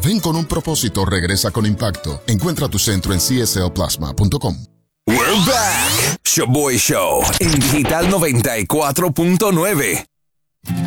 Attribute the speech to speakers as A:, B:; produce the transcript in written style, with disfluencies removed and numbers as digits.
A: Ven con un propósito, regresa con impacto. Encuentra tu centro en cslplasma.com.
B: We're back. Showboy Show en Digital 94.9.